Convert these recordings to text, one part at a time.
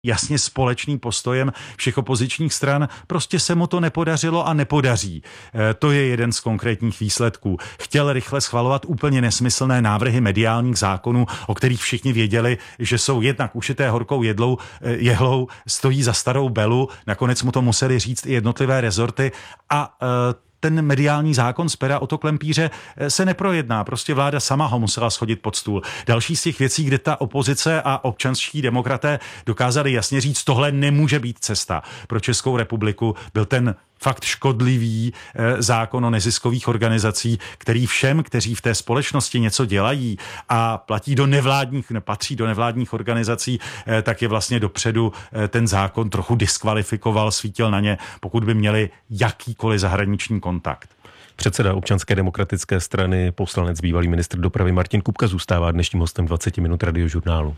jasně společným postojem všech opozičních stran. Prostě se mu to nepodařilo a nepodaří. To je jeden z konkrétních výsledků. Chtěl rychle schvalovat úplně nesmyslné návrhy mediálních zákonů, o kterých všichni věděli, že jsou jednak ušité horkou jehlou, stojí za starou belu. Nakonec mu to museli říct i jednotlivé rezorty a ten mediální zákon z pera Otto Klempíře se neprojedná. Prostě vláda sama ho musela shodit pod stůl. Další z těch věcí, kde ta opozice a občanští demokraté dokázali jasně říct, tohle nemůže být cesta pro Českou republiku, byl ten fakt škodlivý zákon o neziskových organizací, který všem, kteří v té společnosti něco dělají a patří do nevládních organizací, tak je vlastně dopředu ten zákon trochu diskvalifikoval, svítil na ně, pokud by měli jakýkoliv zahraniční kontakt. Předseda Občanské demokratické strany, poslanec, bývalý ministr dopravy Martin Kupka zůstává dnešním hostem 20 minut Radiožurnálu.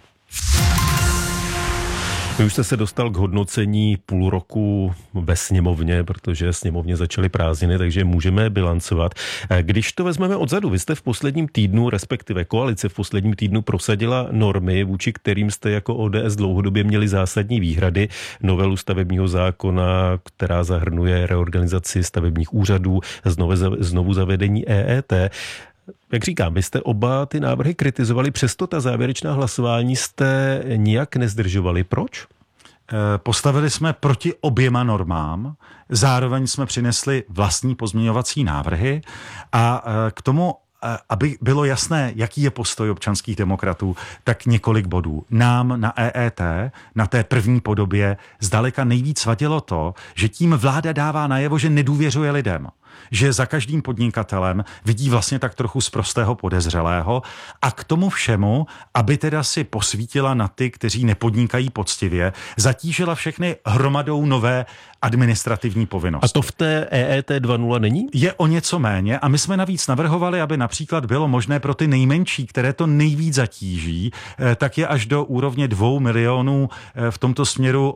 Vy už jste se dostal k hodnocení půl roku ve sněmovně, protože sněmovně začaly prázdniny, takže můžeme bilancovat. Když to vezmeme odzadu, vy jste v posledním týdnu, respektive koalice v posledním týdnu prosadila normy, vůči kterým jste jako ODS dlouhodobě měli zásadní výhrady, novelu stavebního zákona, která zahrnuje reorganizaci stavebních úřadů, znovu zavedení EET. Jak říkám, vy jste oba ty návrhy kritizovali, přesto ta závěrečná hlasování jste nijak nezdržovali. Proč? Postavili jsme proti oběma normám, zároveň jsme přinesli vlastní pozměňovací návrhy a k tomu, aby bylo jasné, jaký je postoj občanských demokratů, tak několik bodů. Nám na EET, na té první podobě, zdaleka nejvíc vadilo to, že tím vláda dává najevo, že nedůvěřuje lidem. Že za každým podnikatelem vidí vlastně tak trochu sprostého podezřelého a k tomu všemu, aby teda si posvítila na ty, kteří nepodnikají poctivě, zatížila všechny hromadou nové administrativní povinnosti. A to v té EET 2.0 není? Je o něco méně a my jsme navíc navrhovali, aby například bylo možné pro ty nejmenší, které to nejvíc zatíží, tak je až do úrovně 2 milionů v tomto směru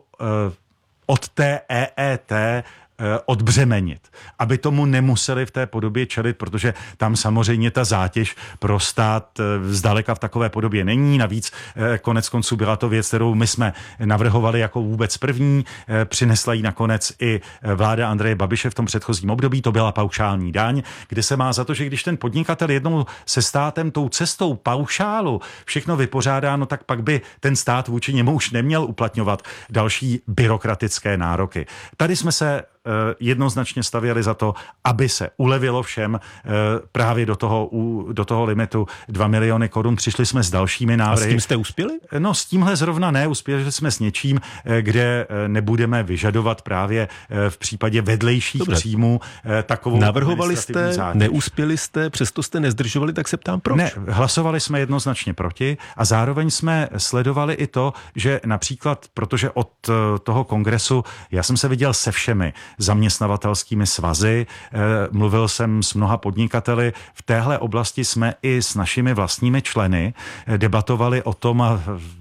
od té EET odbřemenit, aby tomu nemuseli v té podobě čelit, protože tam samozřejmě ta zátěž pro stát zdaleka v takové podobě není. Navíc konec konců byla to věc, kterou my jsme navrhovali jako vůbec první. Přinesla ji nakonec i vláda Andreje Babiše v tom předchozím období. To byla paušální daň, kde se má za to, že když ten podnikatel jednou se státem tou cestou paušálu všechno vypořádá, no tak pak by ten stát vůči němu už neměl uplatňovat další byrokratické nároky. Tady jsme se jednoznačně stavěli za to, aby se ulevilo všem právě do toho limitu 2 miliony korun. Přišli jsme s dalšími návrhy. A s tím jste uspěli? No s tímhle zrovna ne. Uspěli jsme s něčím, kde nebudeme vyžadovat právě v případě vedlejších příjmů takovou navrhovali jste, zátěž. Neuspěli jste, přesto jste nezdržovali, tak se ptám proč? Ne, hlasovali jsme jednoznačně proti a zároveň jsme sledovali i to, že například, protože od toho kongresu já jsem se viděl se všemi zaměstnavatelskými svazy, mluvil jsem s mnoha podnikateli. V téhle oblasti jsme i s našimi vlastními členy debatovali o tom a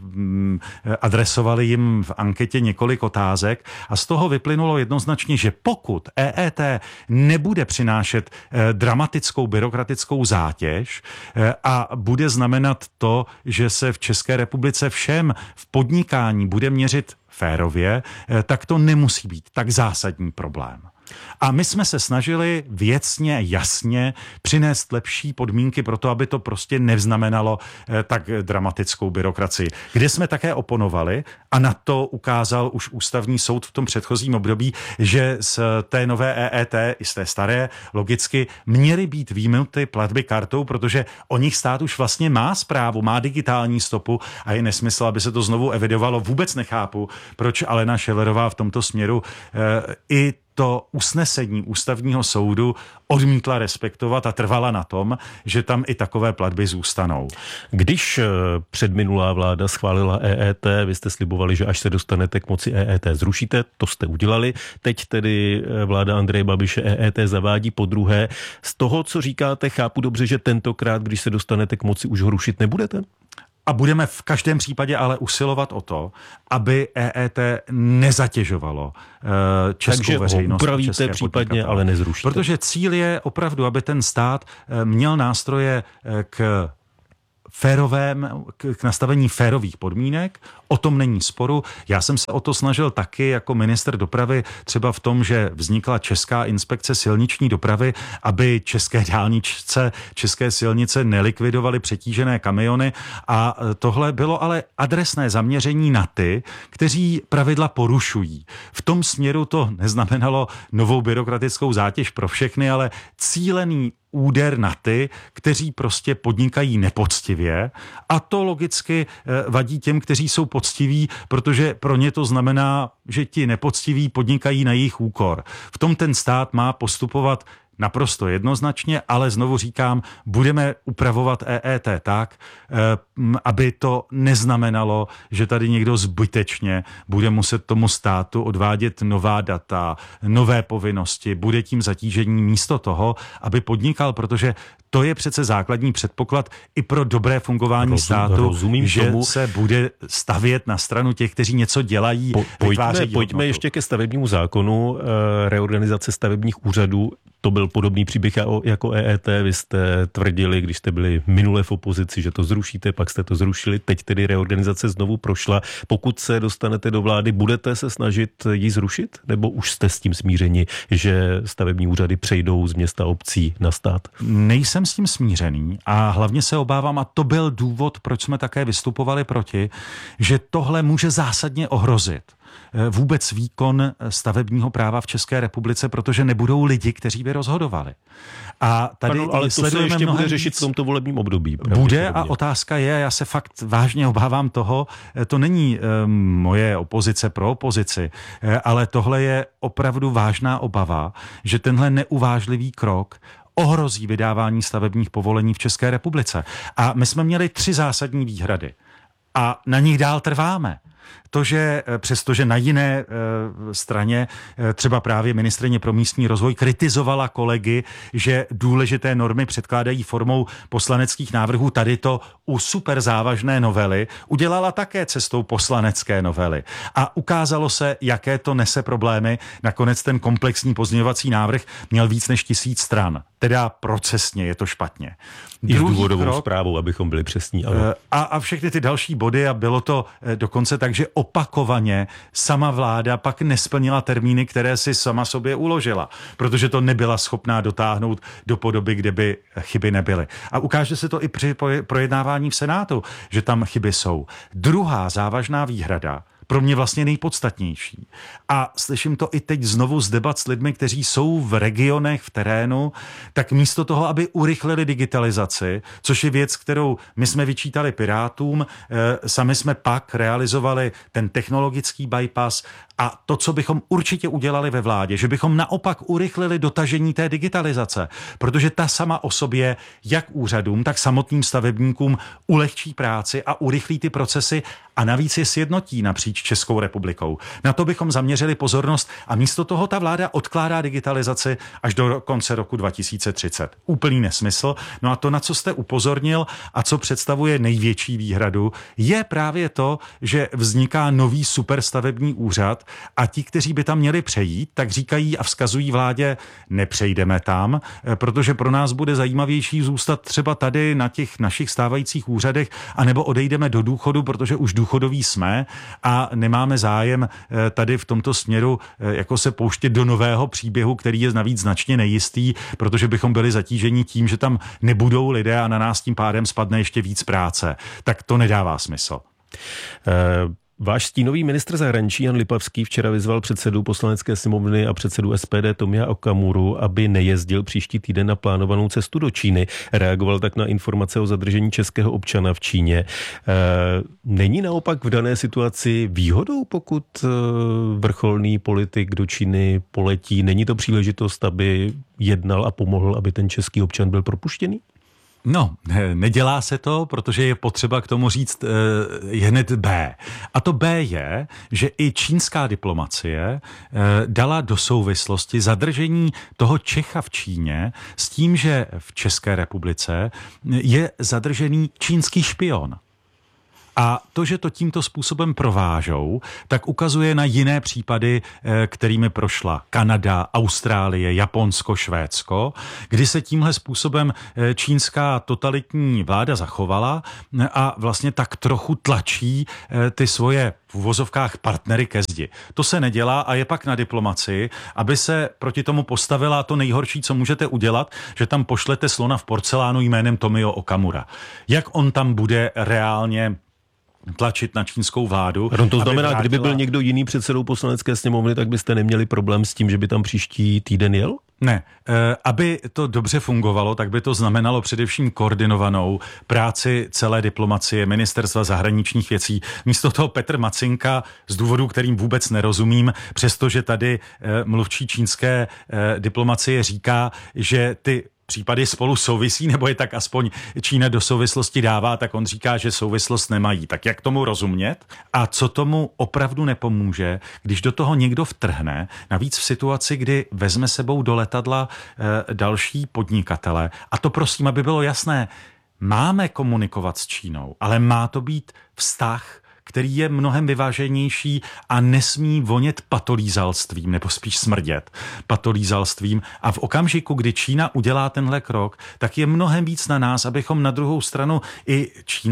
adresovali jim v anketě několik otázek a z toho vyplynulo jednoznačně, že pokud EET nebude přinášet dramatickou byrokratickou zátěž a bude znamenat to, že se v České republice všem v podnikání bude měřit férově, tak to nemusí být tak zásadní problém. A my jsme se snažili věcně, jasně přinést lepší podmínky pro to, aby to prostě neznamenalo tak dramatickou byrokracii. Kde jsme také oponovali, a na to ukázal už ústavní soud v tom předchozím období, že z té nové EET i z té staré logicky měly být výjimuty platby kartou, protože o nich stát už vlastně má správu, má digitální stopu a je nesmysl, aby se to znovu evidovalo. Vůbec nechápu, proč Alena Schillerová v tomto směru i to usnesení ústavního soudu odmítla respektovat a trvala na tom, že tam i takové platby zůstanou. Když předminulá vláda schválila EET, vy jste slibovali, že až se dostanete k moci EET zrušíte, to jste udělali. Teď tedy vláda Andreje Babiše EET zavádí podruhé. Z toho, co říkáte, chápu dobře, že tentokrát, když se dostanete k moci, už ho rušit nebudete? A budeme v každém případě ale usilovat o to, aby EET nezatěžovalo českou veřejnost. Takže upravíte případně, ale nezrušíte. Protože cíl je opravdu, aby ten stát měl nástroje k nastavení férových podmínek, O tom není sporu. Já jsem se o to snažil taky jako ministr dopravy, třeba v tom, že vznikla Česká inspekce silniční dopravy, aby české dálnice, české silnice nelikvidovaly přetížené kamiony, a tohle bylo ale adresné zaměření na ty, kteří pravidla porušují. V tom směru to neznamenalo novou byrokratickou zátěž pro všechny, ale cílený úder na ty, kteří prostě podnikají nepoctivě, a to logicky vadí těm, kteří jsou poctiví, protože pro ně to znamená, že ti nepoctiví podnikají na jejich úkor. V tom ten stát má postupovat naprosto jednoznačně, ale znovu říkám, budeme upravovat EET tak, aby to neznamenalo, že tady někdo zbytečně bude muset tomu státu odvádět nová data, nové povinnosti, bude tím zatížení místo toho, aby podnikal, protože to je přece základní předpoklad i pro dobré fungování státu, že tomu se bude stavět na stranu těch, kteří něco dělají. Pojďme ještě ke stavebnímu zákonu, reorganizace stavebních úřadů. To byl podobný příběh jako EET. Vy jste tvrdili, když jste byli minule v opozici, že to zrušíte, pak jste to zrušili. Teď tedy reorganizace znovu prošla. Pokud se dostanete do vlády, budete se snažit ji zrušit? Nebo už jste s tím smířeni, že stavební úřady přejdou z města obcí na stát? Nejsem s tím smířený a hlavně se obávám, a to byl důvod, proč jsme také vystupovali proti, že tohle může zásadně ohrozit vůbec výkon stavebního práva v České republice, protože nebudou lidi, kteří by rozhodovali. A tady ale to se ještě bude řešit v tomto volebním období. Bude, a otázka je, já se fakt vážně obávám toho, to není moje opozice pro opozici, ale tohle je opravdu vážná obava, že tenhle neuvážlivý krok ohrozí vydávání stavebních povolení v České republice. A my jsme měli 3 zásadní výhrady a na nich dál trváme. To, že přestože na jiné straně třeba právě ministryně pro místní rozvoj kritizovala kolegy, že důležité normy předkládají formou poslaneckých návrhů, tady to u super závažné novely udělala také cestou poslanecké novely. A ukázalo se, jaké to nese problémy. Nakonec ten komplexní pozměňovací návrh měl víc než 1000 stran. Teda procesně je to špatně. I s důvodovou zprávou, abychom byli přesní. Ale... A všechny ty další body, a bylo to dokonce tak, že opakovaně sama vláda pak nesplnila termíny, které si sama sobě uložila, protože to nebyla schopná dotáhnout do podoby, kde by chyby nebyly. A ukáže se to i při projednávání v Senátu, že tam chyby jsou. Druhá závažná výhrada, pro mě vlastně nejpodstatnější. A slyším to i teď znovu z debat s lidmi, kteří jsou v regionech, v terénu, tak místo toho, aby urychlili digitalizaci, což je věc, kterou my jsme vyčítali Pirátům, sami jsme pak realizovali ten technologický bypass a to, co bychom určitě udělali ve vládě, že bychom naopak urychlili dotažení té digitalizace, protože ta sama o sobě jak úřadům, tak samotným stavebníkům ulehčí práci a urychlí ty procesy a navíc je sjednotí napříč Českou republikou. Na to bychom zaměřili pozornost a místo toho ta vláda odkládá digitalizaci až do konce roku 2030. Úplný nesmysl. No a to, na co jste upozornil a co představuje největší výhradu, je právě to, že vzniká nový superstavební úřad a ti, kteří by tam měli přejít, tak říkají a vzkazují vládě, nepřejdeme tam, protože pro nás bude zajímavější zůstat třeba tady na těch našich stávajících úřadech, anebo odejdeme do důchodu, protože už důchodoví jsme a nemáme zájem tady v tomto směru jako se pouštět do nového příběhu, který je navíc značně nejistý, protože bychom byli zatíženi tím, že tam nebudou lidé a na nás tím pádem spadne ještě víc práce. Tak to nedává smysl. Váš stínový ministr zahraničí Jan Lipavský včera vyzval předsedu Poslanecké sněmovny a předsedu SPD Tomia Okamuru, aby nejezdil příští týden na plánovanou cestu do Číny. Reagoval tak na informace o zadržení českého občana v Číně. Není naopak v dané situaci výhodou, pokud vrcholný politik do Číny poletí? Není to příležitost, aby jednal a pomohl, aby ten český občan byl propuštěný? No, nedělá se to, protože je potřeba k tomu říct hned B. A to B je, že i čínská diplomacie dala do souvislosti zadržení toho Čecha v Číně s tím, že v České republice je zadržený čínský špion. A to, že to tímto způsobem provážou, tak ukazuje na jiné případy, kterými prošla Kanada, Austrálie, Japonsko, Švédsko, kdy se tímhle způsobem čínská totalitní vláda zachovala a vlastně tak trochu tlačí ty svoje v uvozovkách partnery ke zdi. To se nedělá a je pak na diplomacii, aby se proti tomu postavila. To nejhorší, co můžete udělat, že tam pošlete slona v porcelánu jménem Tomio Okamura. Jak on tam bude reálně tlačit na čínskou vládu. To znamená, kdyby byl někdo jiný předsedou Poslanecké sněmovny, tak byste neměli problém s tím, že by tam příští týden jel? Ne. Aby to dobře fungovalo, tak by to znamenalo především koordinovanou práci celé diplomacie, ministerstva zahraničních věcí. Místo toho Petr Macinka z důvodů, kterým vůbec nerozumím, přestože tady mluvčí čínské diplomacie říká, že ty případy spolu souvisí, nebo je tak aspoň Čína do souvislosti dává, tak on říká, že souvislost nemají. Tak jak tomu rozumět? A co tomu opravdu nepomůže, když do toho někdo vtrhne, navíc v situaci, kdy vezme sebou do letadla další podnikatele. A to prosím, aby bylo jasné, máme komunikovat s Čínou, ale má to být vztah, který je mnohem vyváženější a nesmí vonět patolízalstvím, nebo spíš smrdět patolízalstvím. A v okamžiku, kdy Čína udělá tenhle krok, tak je mnohem víc na nás, abychom na druhou stranu i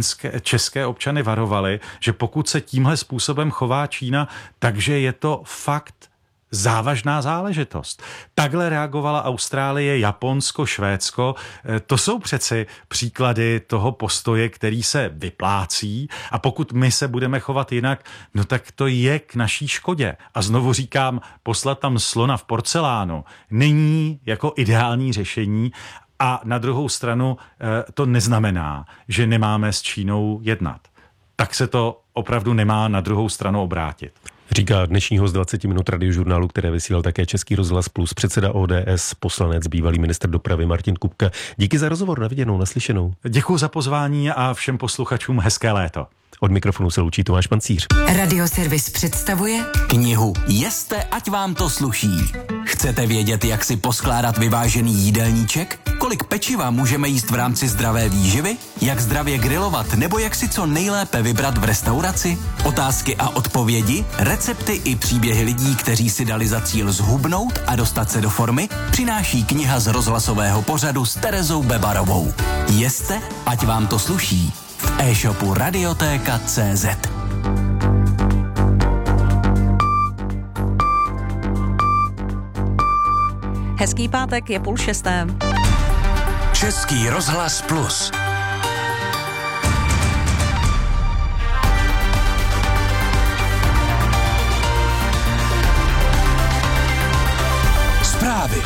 české občany varovali, že pokud se tímhle způsobem chová Čína, takže je to fakt závažná záležitost. Takhle reagovala Austrálie, Japonsko, Švédsko. To jsou přeci příklady toho postoje, který se vyplácí a pokud my se budeme chovat jinak, no tak to je k naší škodě. A znovu říkám, poslat tam slona v porcelánu není jako ideální řešení a na druhou stranu to neznamená, že nemáme s Čínou jednat. Tak se to opravdu nemá na druhou stranu obrátit. Říká dnešního z 20 minut radiožurnálu, které vysílal také Český rozhlas Plus, předseda ODS, poslanec, bývalý ministr dopravy Martin Kupka. Díky za rozhovor, na viděnou, naslyšenou. Děkuji za pozvání a všem posluchačům hezké léto. Od mikrofonu se loučí Tomáš Pancíř. Radioservis představuje knihu Jeste, ať vám to sluší. Chcete vědět, jak si poskládat vyvážený jídelníček? Kolik pečiva můžeme jíst v rámci zdravé výživy? Jak zdravě grilovat nebo jak si co nejlépe vybrat v restauraci? Otázky a odpovědi, recepty i příběhy lidí, kteří si dali za cíl zhubnout a dostat se do formy, přináší kniha z rozhlasového pořadu s Terezou Bebarovou. Jeste, ať vám to sluší. V e-shopu Radiotéka.cz. Hezký pátek, je 5:30. Český rozhlas Plus. Zprávy.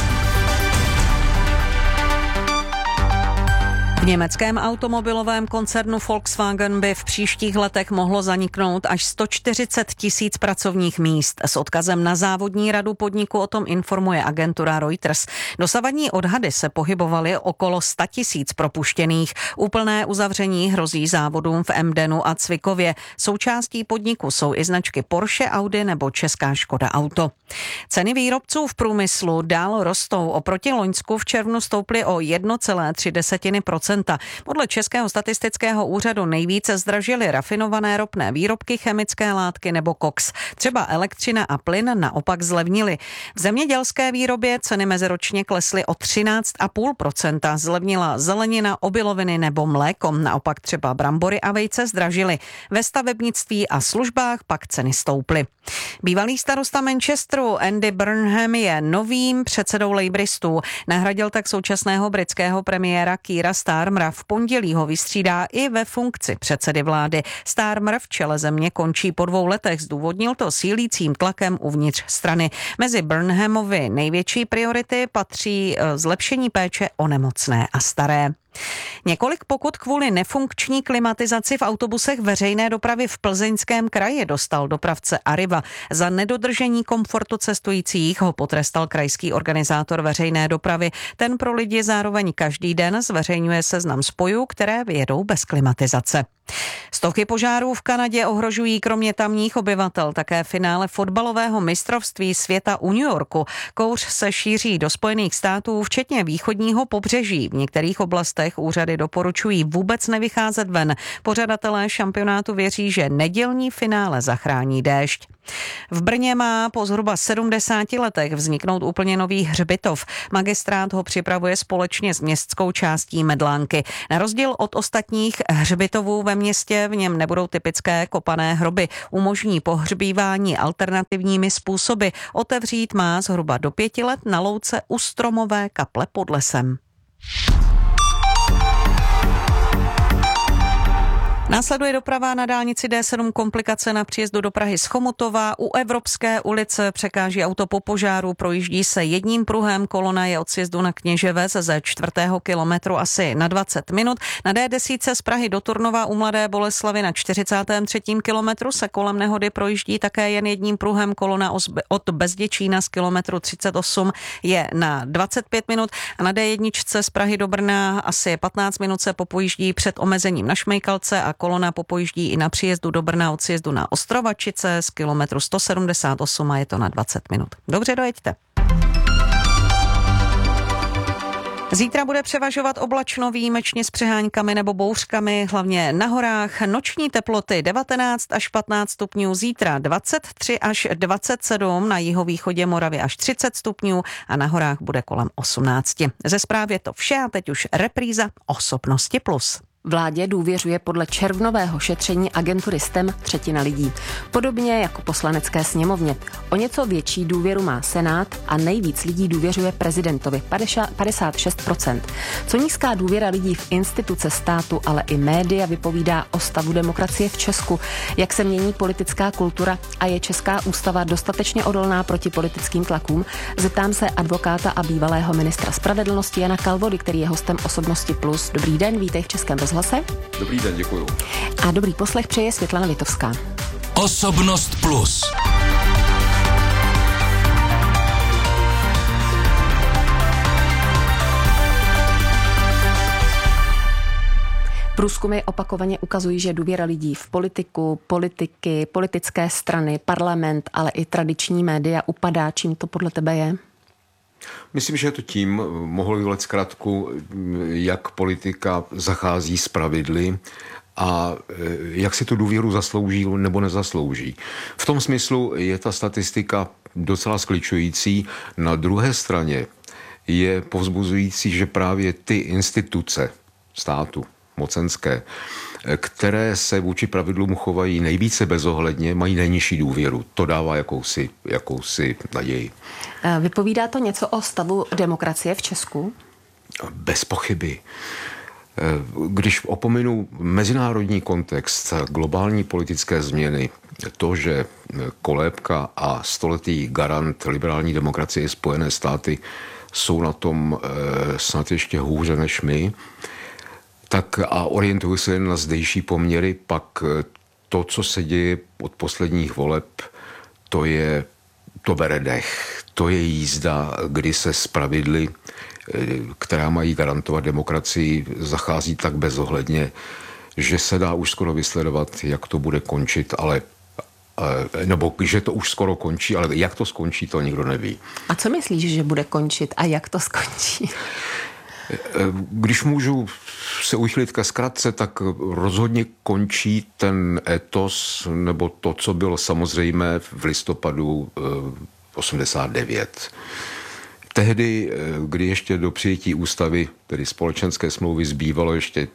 V německém automobilovém koncernu Volkswagen by v příštích letech mohlo zaniknout až 140 000 pracovních míst. S odkazem na závodní radu podniku o tom informuje agentura Reuters. Dosavadní odhady se pohybovaly okolo 100 000 propuštěných. Úplné uzavření hrozí závodům v Emdenu a Cvikově. Součástí podniku jsou i značky Porsche, Audi nebo česká Škoda Auto. Ceny výrobců v průmyslu dál rostou. Oproti loňsku v červnu stouply o 1,3%. Podle Českého statistického úřadu nejvíce zdražily rafinované ropné výrobky, chemické látky nebo koks. Třeba elektřina a plyn naopak zlevnily. V zemědělské výrobě ceny meziročně klesly o 13,5%. Zlevnila zelenina, obiloviny nebo mléko. Naopak třeba brambory a vejce zdražily. Ve stavebnictví a službách pak ceny stouply. Bývalý starosta Manchesteru Andy Burnham je novým předsedou Labouristů. Nahradil tak současného britského premiéra Keira Starmera. V pondělí ho vystřídá i ve funkci předsedy vlády. Starmer v čele země končí po 2 letech. Zdůvodnil to sílícím tlakem uvnitř strany. Mezi Burnhamovy největší priority patří zlepšení péče o nemocné a staré. Několik pokut kvůli nefunkční klimatizaci v autobusech veřejné dopravy v Plzeňském kraji dostal dopravce Arriva. Za nedodržení komfortu cestujících ho potrestal krajský organizátor veřejné dopravy. Ten pro lidi zároveň každý den zveřejňuje seznam spojů, které vyjedou bez klimatizace. Stovky požárů v Kanadě ohrožují kromě tamních obyvatel také finále fotbalového mistrovství světa u New Yorku. Kouř se šíří do Spojených států, včetně východního pobřeží. V některých oblastech městech úřady doporučují vůbec nevycházet ven. Pořadatelé šampionátu věří, že nedělní finále zachrání déšť. V Brně má po zhruba 70 letech vzniknout úplně nový hřbitov. Magistrát ho připravuje společně s městskou částí Medlánky. Na rozdíl od ostatních hřbitovů ve městě v něm nebudou typické kopané hroby. Umožní pohřbívání alternativními způsoby. Otevřít má zhruba do 5 let na louce u stromové kaple pod lesem. Následuje doprava na dálnici D7, komplikace na příjezdu do Prahy z Chomutova. U Evropské ulice překáží auto po požáru, projíždí se jedním pruhem, kolona je od sjezdu na Kněževec ze 4. kilometru asi na 20 minut. Na D10 z Prahy do Turnova u Mladé Boleslavi na 43. kilometru se kolem nehody projíždí také jen jedním pruhem, kolona od Bezděčína z kilometru 38 je na 25 minut a na D1 z Prahy do Brna asi 15 minut se popojíždí před omezením na Šmejkalce a kolona popojíždí i na příjezdu do Brna od sjezdu na Ostrovačice z kilometru 178 a je to na 20 minut. Dobře, dojeďte. Zítra bude převažovat oblačno, výjimečně s přeháňkami nebo bouřkami, hlavně na horách. Noční teploty 19 až 15 stupňů, zítra 23 až 27, na jihovýchodě Moravy až 30 stupňů a na horách bude kolem 18. Ze zpráv je to vše a teď už repríza Osobnosti plus. Vládě důvěřuje podle červnového šetření agentury STEM 1/3 lidí. Podobně jako Poslanecké sněmovně. O něco větší důvěru má Senát a nejvíc lidí důvěřuje prezidentovi, 56%. Co nízká důvěra lidí v instituce státu, ale i média vypovídá o stavu demokracie v Česku, jak se mění politická kultura a je česká ústava dostatečně odolná proti politickým tlakům, zeptám se advokáta a bývalého ministra spravedlnosti Jana Kalvody, který je hostem Osobnosti plus. Dobrý den, vítej v Českém rozhlase. Dobrý den, děkuju. A dobrý poslech přeje Světlana Litovská. Osobnost plus. Průzkumy opakovaně ukazují, že důvěra lidí v politiku, politiky, politické strany, parlament, ale i tradiční média upadá. Čím to podle tebe je? Myslím, že je to tím, mohl vyvolat zkrátku, jak politika zachází s pravidly a jak si tu důvěru zaslouží nebo nezaslouží. V tom smyslu je ta statistika docela skličující. Na druhé straně je povzbuzující, že právě ty instituce státu, mocenské, které se vůči pravidlům chovají nejvíce bezohledně, mají nejnižší důvěru. To dává jakousi naději. Vypovídá to něco o stavu demokracie v Česku? Bez pochyby. Když opominu mezinárodní kontext, globální politické změny, to, že kolébka a stoletý garant liberální demokracie Spojené státy jsou na tom snad ještě hůře než my, tak a orientuju se jen na zdejší poměry, pak to, co se děje od posledních voleb, to bere dech. To je jízda, kdy se s pravidly, která mají garantovat demokracii, zachází tak bezohledně, že se dá už skoro vysledovat, jak to bude končit, nebo že to už skoro končí, ale jak to skončí, to nikdo neví. A co myslíš, že bude končit a jak to skončí? Když můžu se uchylit ke zkratce, tak rozhodně končí ten etos, nebo to, co bylo samozřejmé v listopadu 89. Tehdy, kdy ještě do přijetí ústavy, tedy společenské smlouvy, zbývalo ještě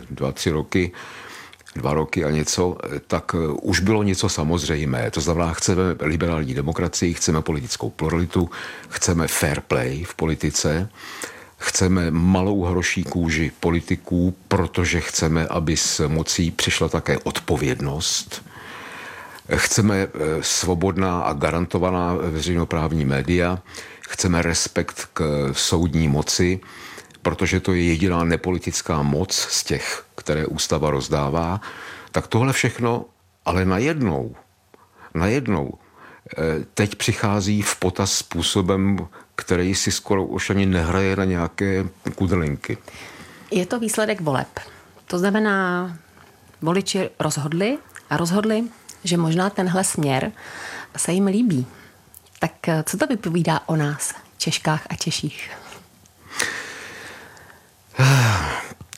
2 roky a něco, tak už bylo něco samozřejmé. To znamená, chceme liberální demokracii, chceme politickou pluralitu, chceme fair play v politice, chceme malou hroší kůži politiků, protože chceme, aby s mocí přišla také odpovědnost. Chceme svobodná a garantovaná veřejnoprávní média, chceme respekt k soudní moci, protože to je jediná nepolitická moc z těch, které ústava rozdává. Tak tohle všechno, ale najednou teď přichází v potaz způsobem, který si skoro už ani nehraje na nějaké kudrlinky. Je to výsledek voleb. To znamená, voliči rozhodli, že možná tenhle směr se jim líbí. Tak co to vypovídá o nás, Češkách a Češích?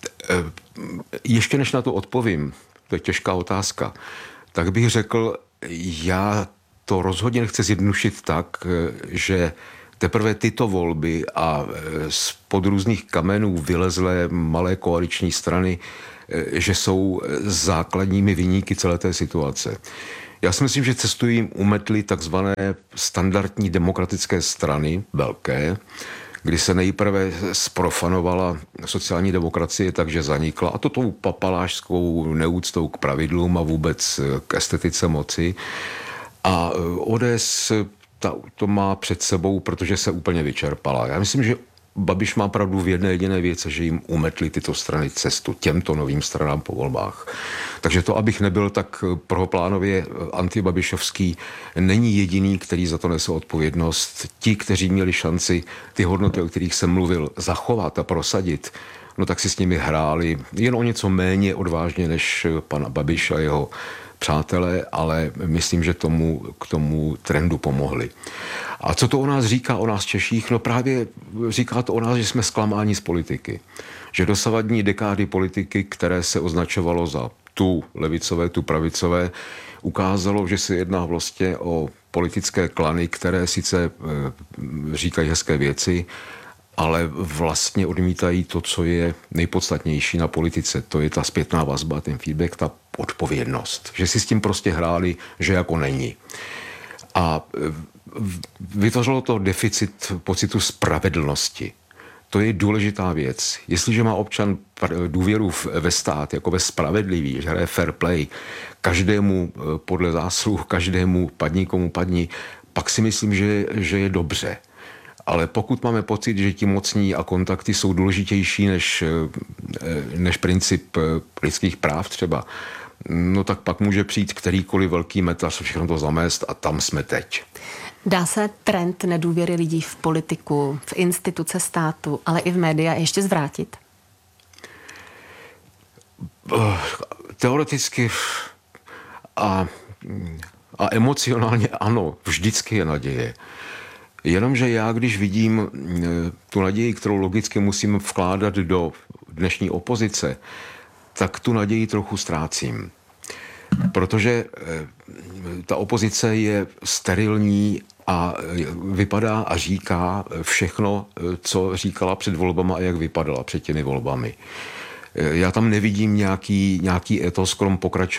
Ještě než na to odpovím, to je těžká otázka, tak bych řekl, já to rozhodně nechci zjednodušit tak, že teprve tyto volby a spod různých kamenů vylezlé malé koaliční strany, že jsou základními viníky celé té situace. Já si myslím, že cestu jim umetly takzvané standardní demokratické strany, velké, kdy se nejprve sprofanovala sociální demokracie, takže zanikla, a to tou papalášskou neúctou k pravidlům a vůbec k estetice moci. A ODS to má před sebou, protože se úplně vyčerpala. Já myslím, že Babiš má pravdu v jedné jediné věci, že jim umetly tyto strany cestu těmto novým stranám po volbách. Takže to, abych nebyl tak prvoplánově antibabišovský, není jediný, který za to nese odpovědnost. Ti, kteří měli šanci ty hodnoty, o kterých jsem mluvil, zachovat a prosadit, no tak si s nimi hráli jen o něco méně odvážně než pan Babiš a jeho přátelé, ale myslím, že k tomu trendu pomohli. A co to o nás říká, o nás Češích? No právě říká to o nás, že jsme zklamáni z politiky. Že dosavadní dekády politiky, které se označovalo za tu levicové, tu pravicové, ukázalo, že se jedná vlastně o politické klany, které sice říkají hezké věci, ale vlastně odmítají to, co je nejpodstatnější na politice. To je ta zpětná vazba, ten feedback, ta odpovědnost. Že si s tím prostě hráli, že jako není. A vytvořilo to deficit pocitu spravedlnosti. To je důležitá věc. Jestliže má občan důvěru ve stát jako ve spravedlivý, že hraje fair play, každému podle zásluh, každému padni komu padni, pak si myslím, že je dobře. Ale pokud máme pocit, že ti mocní a kontakty jsou důležitější než princip lidských práv třeba, no tak pak může přijít kterýkoliv velký metař, všechno to zamést a tam jsme teď. Dá se trend nedůvěry lidí v politiku, v instituce státu, ale i v média ještě zvrátit? Teoreticky a emocionálně ano, vždycky je naděje. Jenomže já, když vidím tu naději, kterou logicky musím vkládat do dnešní opozice, tak tu naději trochu ztrácím. Protože ta opozice je sterilní a vypadá a říká všechno, co říkala před volbama a jak vypadala před těmi volbami. Já tam nevidím nějaký etos krom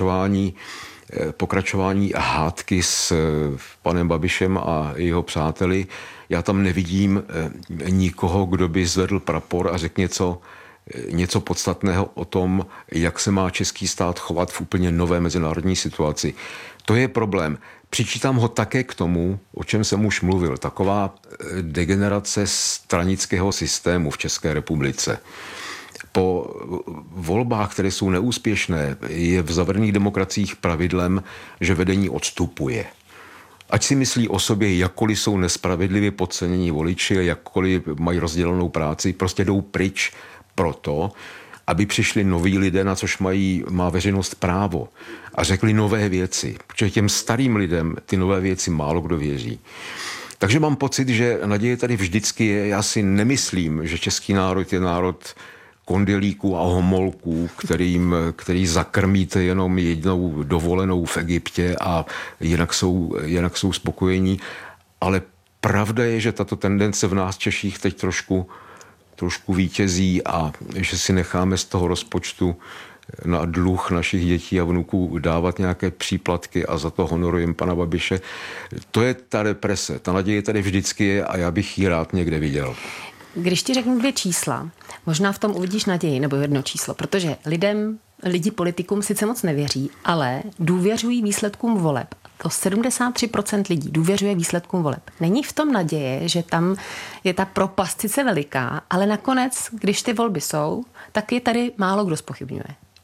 pokračování hádky s panem Babišem a jeho přáteli. Já tam nevidím nikoho, kdo by zvedl prapor a řekl něco podstatného o tom, jak se má český stát chovat v úplně nové mezinárodní situaci. To je problém. Přičítám ho také k tomu, o čem jsem už mluvil, taková degenerace stranického systému v České republice. Po volbách, které jsou neúspěšné, je v zavedených demokraciích pravidlem, že vedení odstupuje. Ať si myslí o sobě, jakkoliv jsou nespravedlivě podcenění voliči, jakkoliv mají rozdělenou práci, prostě jdou pryč proto, aby přišli noví lidé, na což má veřejnost právo, a řekli nové věci. Protože těm starým lidem ty nové věci málo kdo věří. Takže mám pocit, že naděje tady vždycky je. Já si nemyslím, že český národ je národ kondelíků a homolků, který zakrmíte jenom jednou dovolenou v Egyptě a jinak jsou spokojení. Ale pravda je, že tato tendence v nás Češích teď trošku vítězí a že si necháme z toho rozpočtu na dluh našich dětí a vnuků dávat nějaké příplatky a za to honorujeme pana Babiše. To je ta deprese. Ta naděje tady vždycky je a já bych ji rád někde viděl. Když ti řeknu 2 čísla, možná v tom uvidíš naději, nebo 1 číslo, protože lidi politikům sice moc nevěří, ale důvěřují výsledkům voleb. To 73% lidí důvěřuje výsledkům voleb. Není v tom naděje, že tam je ta propast sice veliká, ale nakonec, když ty volby jsou, tak je tady málo kdo zpochybňuje.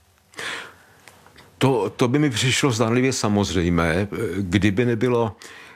To by mi přišlo zdánlivě samozřejmé, kdyby nebylo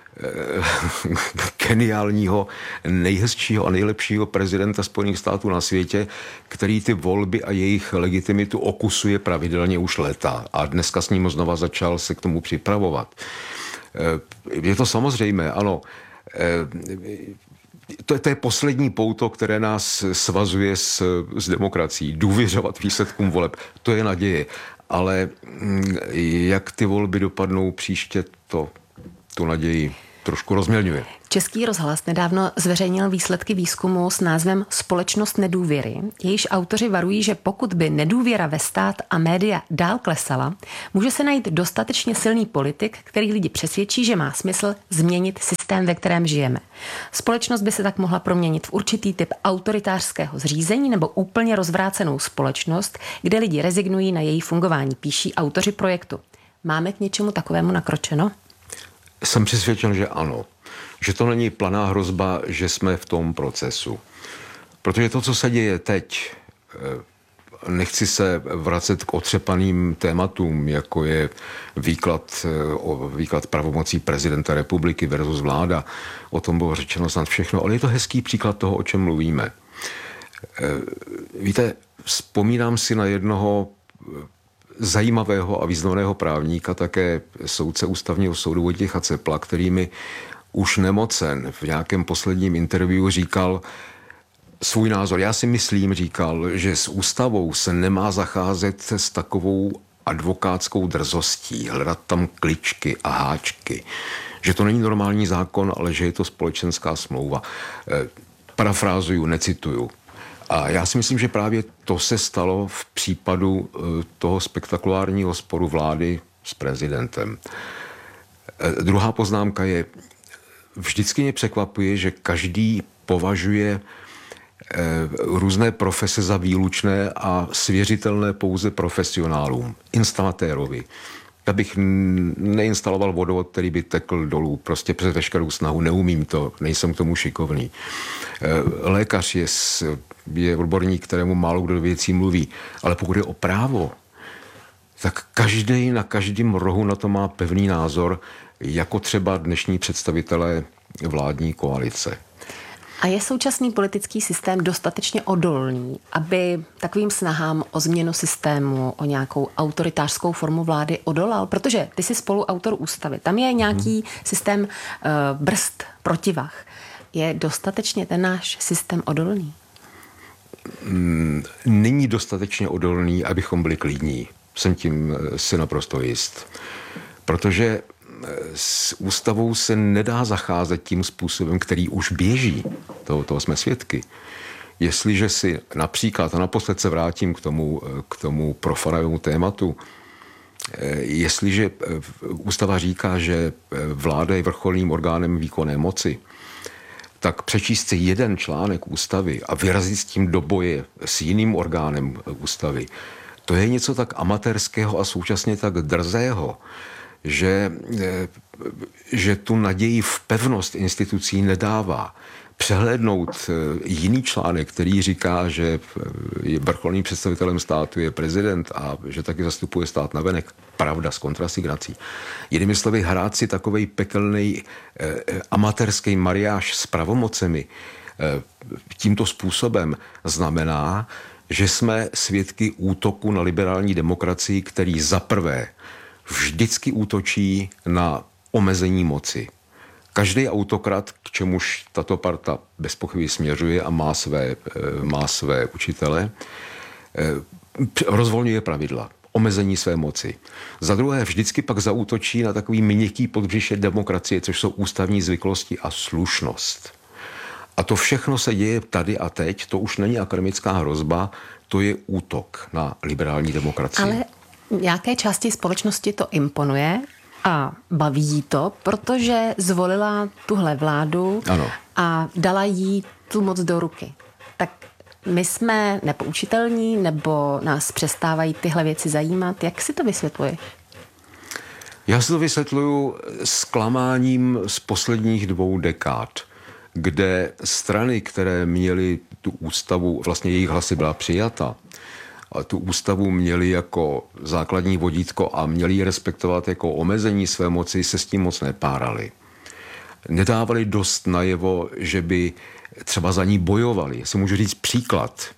geniálního, nejhezčího a nejlepšího prezidenta Spojených států na světě, který ty volby a jejich legitimitu okusuje pravidelně už léta a dneska s ním znova začal se k tomu připravovat. Je to samozřejmé, ano. To je poslední pouto, které nás svazuje s demokracií. Důvěřovat výsledkům voleb. To je naděje. Ale jak ty volby dopadnou příště, tu naději trošku rozmělňuje. Český rozhlas nedávno zveřejnil výsledky výzkumu s názvem Společnost nedůvěry. Jejíž autoři varují, že pokud by nedůvěra ve stát a média dál klesala, může se najít dostatečně silný politik, který lidi přesvědčí, že má smysl změnit systém, ve kterém žijeme. Společnost by se tak mohla proměnit v určitý typ autoritářského zřízení nebo úplně rozvrácenou společnost, kde lidi rezignují na její fungování, píší autoři projektu. Máme k něčemu takovému nakročeno? Jsem přesvědčen, že ano. Že to není planá hrozba, že jsme v tom procesu. Protože to, co se děje teď, nechci se vracet k otřepaným tématům, jako je výklad pravomocí prezidenta republiky versus vláda. O tom bylo řečeno snad všechno, ale je to hezký příklad toho, o čem mluvíme. Víte, vzpomínám si na jednoho zajímavého a významného právníka, také soudce ústavního soudu Vojtěcha Cepla, který mi už nemocen v nějakém posledním interview říkal svůj názor. Já si myslím, říkal, že s ústavou se nemá zacházet s takovou advokátskou drzostí, hledat tam kličky a háčky. Že to není normální zákon, ale že je to společenská smlouva. Parafrázuju, necituju. A já si myslím, že právě to se stalo v případu toho spektakulárního sporu vlády s prezidentem. Druhá poznámka je, vždycky mě překvapuje, že každý považuje různé profese za výlučné a svěřitelné pouze profesionálům, instalatérovi. Já bych neinstaloval vodovod, který by tekl dolů, prostě přes veškerou snahu, neumím to, nejsem k tomu šikovný. Lékař je odborník, kterému málo kdo do věcí mluví, ale pokud je o právo, tak každý na každém rohu na to má pevný názor, jako třeba dnešní představitelé vládní koalice. A je současný politický systém dostatečně odolný, aby takovým snahám o změnu systému, o nějakou autoritářskou formu vlády odolal? Protože ty jsi spoluautor ústavy. Tam je nějaký systém brzd, protivah. Je dostatečně ten náš systém odolný? Není dostatečně odolný, abychom byli klidní. Jsem tím si naprosto jist. Protože s ústavou se nedá zacházet tím způsobem, který už běží. Toho jsme svědky. Jestliže si například, a naposled se vrátím k tomu profanovému tématu, jestliže ústava říká, že vláda je vrcholným orgánem výkonné moci, tak přečíst si jeden článek ústavy a vyrazit s tím do boje s jiným orgánem ústavy, to je něco tak amatérského a současně tak drzého, že tu naději v pevnost institucí nedává. Přehlédnout jiný článek, který říká, že vrcholným představitelem státu je prezident a že taky zastupuje stát navenek, pravda s kontrasignací. Jinými slovy, hrát si takovej pekelný amatérský mariáž s pravomocemi tímto způsobem znamená, že jsme svědky útoku na liberální demokracii, který zaprvé vždycky útočí na omezení moci. Každý autokrat, k čemuž tato parta bez pochyby směřuje a má své učitele, rozvolňuje pravidla, omezení své moci. Za druhé vždycky pak zaútočí na takový měkký podbřiše demokracie, což jsou ústavní zvyklosti a slušnost. A to všechno se děje tady a teď, to už není akademická hrozba, to je útok na liberální demokracii. Ale nějaké části společnosti to imponuje a baví jí to, protože zvolila tuhle vládu a dala jí tu moc do ruky. Tak my jsme nepoučitelní, nebo nás přestávají tyhle věci zajímat? Jak si to vysvětluješ? Já si to vysvětluju zklamáním z posledních 2 dekád, kde strany, které měly tu ústavu, vlastně jejich hlasy byla přijata, a tu ústavu měli jako základní vodítko a měli ji respektovat jako omezení své moci, se s tím moc nepárali. Nedávali dost najevo, že by třeba za ní bojovali. Si můžu říct příklad.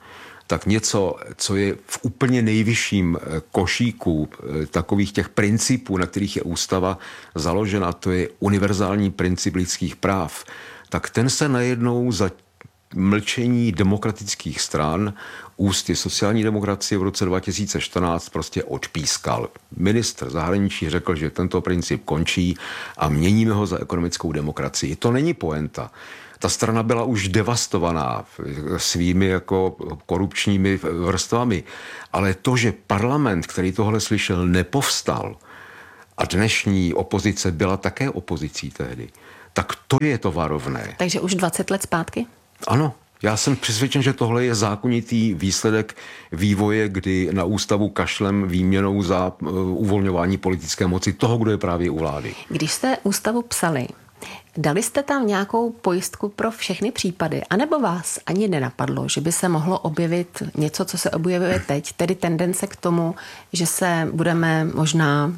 tak něco, co je v úplně nejvyšším košíku takových těch principů, na kterých je ústava založena, to je univerzální princip lidských práv, tak ten se najednou za mlčení demokratických stran ústy sociální demokracie v roce 2014 prostě odpískal. Ministr zahraničí řekl, že tento princip končí a měníme ho za ekonomickou demokracii. To není poenta. Ta strana byla už devastovaná svými jako korupčními vrstvami, ale to, že parlament, který tohle slyšel, nepovstal a dnešní opozice byla také opozicí tehdy, tak to je to varovné. Takže už 20 let zpátky? Ano. Já jsem přesvědčen, že tohle je zákonitý výsledek vývoje, kdy na ústavu kašlem výměnou za uvolňování politické moci toho, kdo je právě u vlády. Když jste ústavu psali, dali jste tam nějakou pojistku pro všechny případy, anebo vás ani nenapadlo, že by se mohlo objevit něco, co se objevuje teď, tedy tendence k tomu, že se budeme možná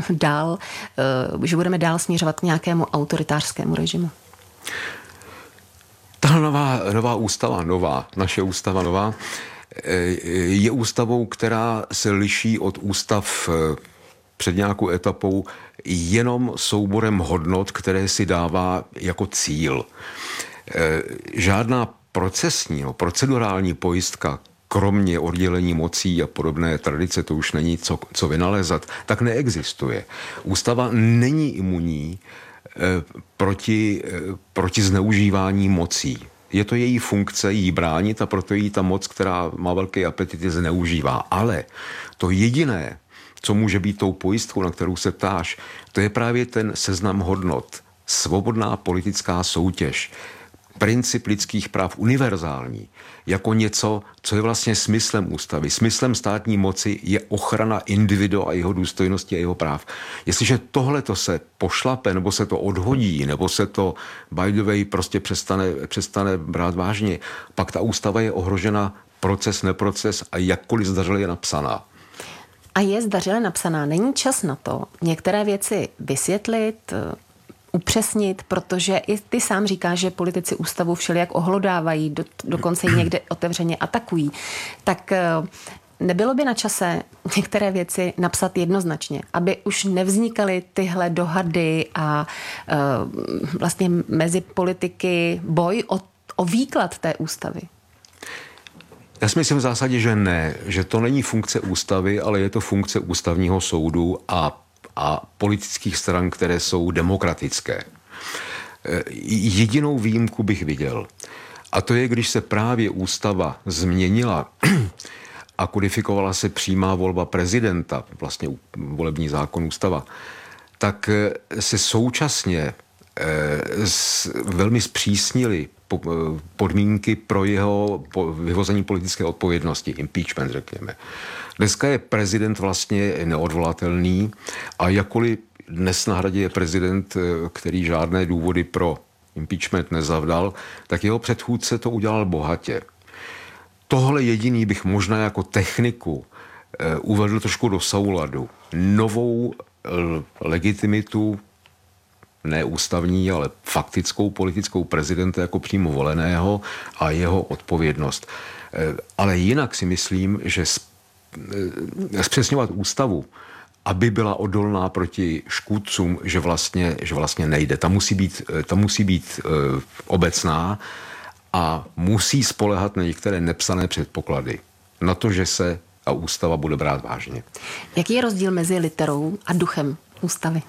že budeme dál směřovat k nějakému autoritářskému režimu? Ta nová ústava, naše ústava nová, je ústavou, která se liší od ústav před nějakou etapou jenom souborem hodnot, které si dává jako cíl. Žádná procedurální pojistka, kromě oddělení mocí a podobné tradice, to už není co vynalézat, tak neexistuje. Ústava není imunní proti zneužívání mocí. Je to její funkce jí bránit a proto jí ta moc, která má velké apetity, zneužívá. Ale to jediné, co může být tou pojistkou, na kterou se ptáš, to je právě ten seznam hodnot. Svobodná politická soutěž, princip lidských práv univerzální, jako něco, co je vlastně smyslem ústavy. Smyslem státní moci je ochrana individua a jeho důstojnosti a jeho práv. Jestliže tohleto se pošlape, nebo se to odhodí, nebo se to by the way prostě přestane brát vážně, pak ta ústava je ohrožena neproces a jakkoliv zdařile je napsaná. A je zdařile napsaná. Není čas na to některé věci vysvětlit, upřesnit, protože i ty sám říkáš, že politici ústavu všelijak ohlodávají, dokonce ji někde otevřeně atakují. Tak nebylo by na čase některé věci napsat jednoznačně, aby už nevznikaly tyhle dohady a vlastně mezi politiky boj o výklad té ústavy? Já si myslím v zásadě, že ne, že to není funkce ústavy, ale je to funkce ústavního soudu a politických stran, které jsou demokratické. Jedinou výjimku bych viděl. A to je, když se právě ústava změnila a kodifikovala se přímá volba prezidenta, vlastně volební zákon ústava, tak se současně velmi zpřísnily podmínky pro jeho vyvození politické odpovědnosti, impeachment, řekněme. Dneska je prezident vlastně neodvolatelný a jakkoliv dnes na hradě je prezident, který žádné důvody pro impeachment nezavdal, tak jeho předchůdce to udělal bohatě. Tohle jediný bych možná jako techniku uvedl trošku do souladu. Novou legitimitu, ne ústavní, ale faktickou politickou prezidenta jako přímo voleného a jeho odpovědnost. Ale jinak si myslím, že zpřesňovat ústavu, aby byla odolná proti škůdcům, že vlastně nejde. Ta musí být obecná a musí spoléhat na některé nepsané předpoklady. Na to, že se a ústava bude brát vážně. Jaký je rozdíl mezi literou a duchem ústavy?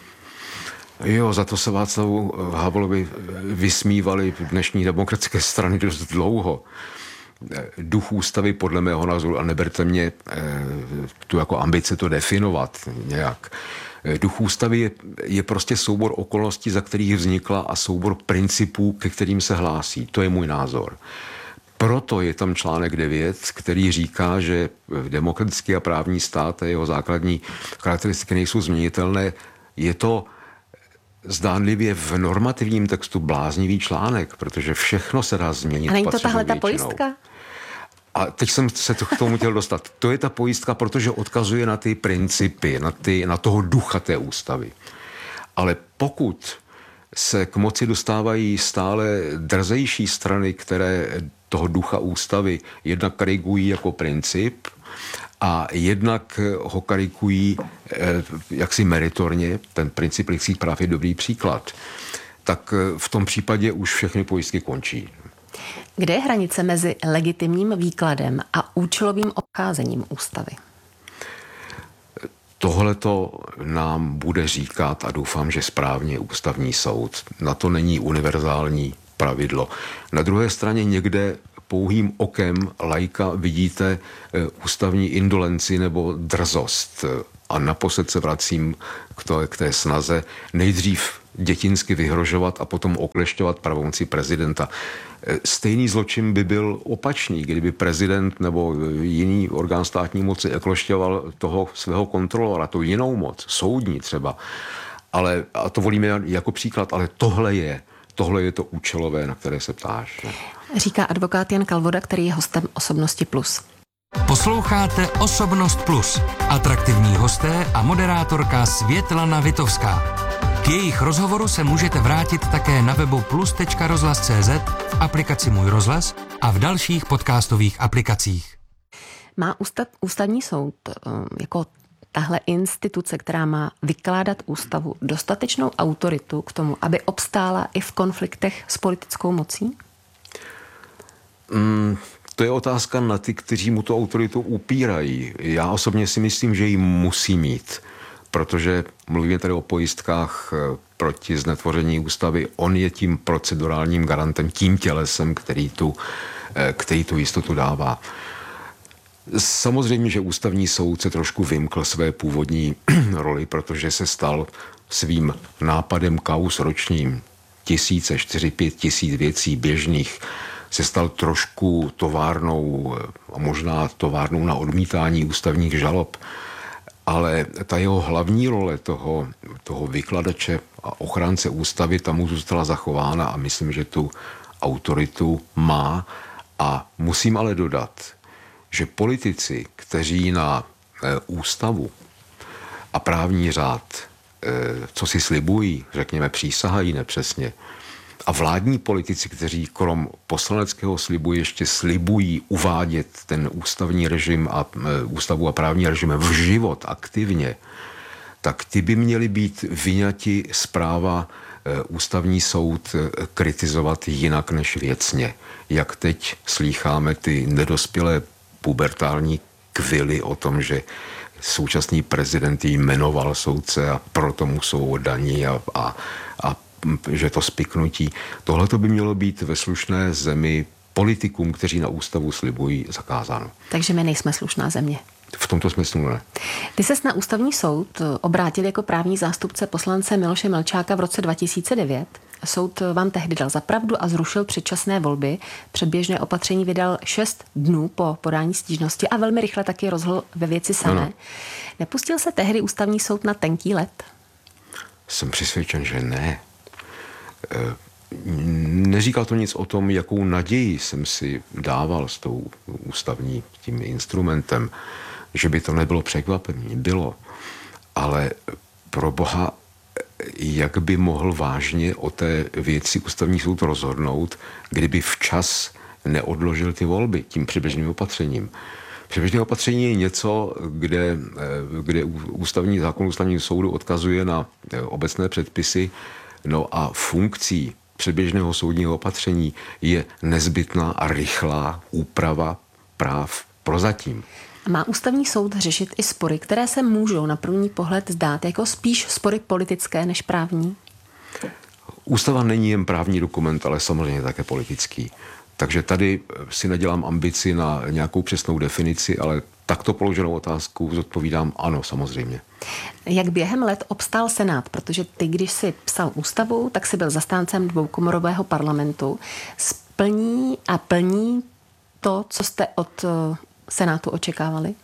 Jo, za to se Václavu Havlovi vysmívali dnešní demokratické strany dost dlouho. Duch ústavy podle mého názoru, a neberte mě tu jako ambice to definovat nějak. Duch ústavy je prostě soubor okolností, za kterých vznikla a soubor principů, ke kterým se hlásí. To je můj názor. Proto je tam článek 9, který říká, že demokratický a právní stát a jeho základní charakteristiky nejsou změnitelné. Je to zdánlivě v normativním textu bláznivý článek, protože všechno se dá změnit. A není to tahle ta pojistka? A teď jsem se k tomu chtěl dostat. To je ta pojistka, protože odkazuje na ty principy, na toho ducha té ústavy. Ale pokud se k moci dostávají stále drzejší strany, které toho ducha ústavy jednak karikují jako princip a jednak ho karikují jaksi meritorně. Ten princip lidských práv je dobrý příklad. Tak v tom případě už všechny pojistky končí. Kde je hranice mezi legitimním výkladem a účelovým obcházením ústavy? Tohleto nám bude říkat, a doufám, že správně, ústavní soud. Na to není univerzální pravidlo. Na druhé straně někde pouhým okem laika vidíte ústavní indolenci nebo drzost. A naposled se vracím k té snaze nejdřív dětinsky vyhrožovat a potom oklešťovat pravomoci prezidenta. Stejný zločin by byl opačný, kdyby prezident nebo jiný orgán státní moci oklešťoval toho svého kontrolora, tu jinou moc, soudní třeba. Ale, a to volíme jako příklad, ale tohle je to účelové, na které se ptáš. Říká advokát Jan Kalvoda, který je hostem Osobnosti Plus. Posloucháte Osobnost Plus. Atraktivní hosté a moderátorka Světlana Vitovská. K jejich rozhovoru se můžete vrátit také na webu plus.rozhlas.cz, v aplikaci Můj rozhlas a v dalších podcastových aplikacích. Má ústavní soud jako tahle instituce, která má vykládat ústavu, dostatečnou autoritu k tomu, aby obstála i v konfliktech s politickou mocí? To je otázka na ty, kteří mu tu autoritu upírají. Já osobně si myslím, že ji musí mít, protože mluvíme tady o pojistkách proti znetvoření ústavy. On je tím procedurálním garantem, tím tělesem, který tu jistotu dává. Samozřejmě, že ústavní soud se trošku vymkl své původní roli, protože se stal svým nápadem kauz ročním 4-5 tisíc věcí běžných, se stal trošku továrnou a možná továrnou na odmítání ústavních žalob. Ale ta jeho hlavní role toho vykladače a ochránce ústavy tam mu zůstala zachována a myslím, že tu autoritu má. A musím ale dodat, že politici, kteří na ústavu a právní řád, co si slibují, řekněme, přísahají nepřesně, a vládní politici, kteří krom poslaneckého slibu ještě slibují uvádět ten ústavní režim a ústavu a právní režim v život aktivně, tak ty by měli být vyňati z práva ústavní soud kritizovat jinak než věcně. Jak teď slýcháme ty nedospělé pubertální kvily o tom, že současný prezident jmenoval soudce a proto mu jsou oddaní a že to spiknutí. Tohle to by mělo být ve slušné zemi politikům, kteří na ústavu slibují, zakázáno. Takže my nejsme slušná země. V tomto smyslu ne. Ty ses na ústavní soud obrátil jako právní zástupce poslance Miloše Melčáka v roce 2009. Soud vám tehdy dal za pravdu a zrušil předčasné volby. Předběžné opatření vydal 6 dnů po podání stížnosti a velmi rychle taky rozhodl ve věci samé. Ano. Nepustil se tehdy ústavní soud na tenký led? Jsem přesvědčen, že ne. Neříkal to nic o tom, jakou naději jsem si dával s tou ústavní tím instrumentem, že by to nebylo překvapení. Bylo. Ale pro boha, jak by mohl vážně o té věci ústavní soud rozhodnout, kdyby včas neodložil ty volby tím předběžným opatřením. Předběžné opatření je něco, kde ústavní zákon ústavního soudu odkazuje na obecné předpisy. No a funkcí předběžného soudního opatření je nezbytná a rychlá úprava práv prozatím. Má ústavní soud řešit i spory, které se můžou na první pohled zdát jako spíš spory politické než právní? Ústava není jen právní dokument, ale samozřejmě také politický. Takže tady si nedělám ambici na nějakou přesnou definici, ale takto položenou otázku zodpovídám ano, samozřejmě. Jak během let obstál Senát? Protože ty, když jsi psal ústavu, tak jsi byl zastáncem dvoukomorového parlamentu. Splní a plní to, co jste od Senátu očekávali?